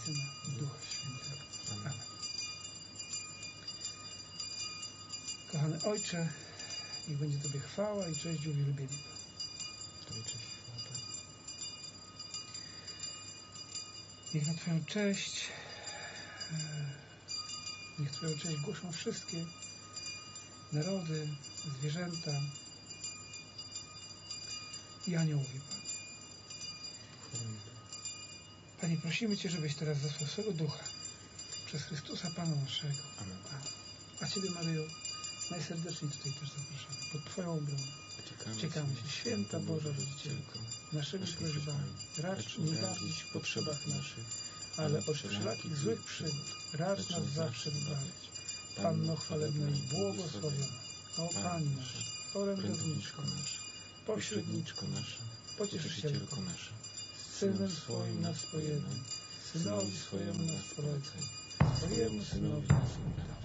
Syna i Ducha Świętego. Amen. Kochany Ojcze, niech będzie Tobie chwała i cześć i uwielbienie. Tobie cześć, chwała. Niech na Twoją cześć, niech Twoją cześć głoszą wszystkie narody, zwierzęta i aniołowie, Panie. Panie, prosimy Cię, żebyś teraz zesłał swego Ducha przez Chrystusa Pana naszego. Amen. A Ciebie, Maryjo, najserdeczniej tutaj też zapraszamy. Pod Twoją obronę czekamy Cię, Święta Boża Rodzicielko, naszymi prośbami. Racz nie gardzić w potrzebach naszych, ale od wszelakich złych przygód racz nas zawsze wybawić. Panno chwalebna i błogosławiona, o Pani nasza, orędowniczko nasza, pośredniczko nasza, pocieszycielko nasza, z Synem swoim nas pojednaj, Synowi swojemu nas polecaj, swojemu Synowi nas oddaj.